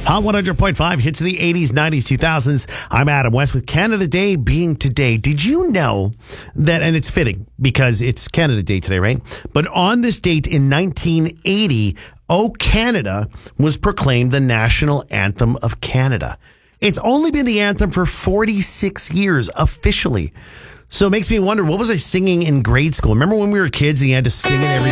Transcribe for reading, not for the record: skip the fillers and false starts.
Hot 100.5 hits of the 80s, 90s, 2000s. I'm Adam West with Canada Day being today. Did you know that, and it's fitting because it's Canada Day today, right? But on this date in 1980, O Canada was proclaimed the national anthem of Canada. It's only been the anthem for 46 years officially. So it makes me wonder, what was I singing in grade school? Remember when we were kids and you had to sing it every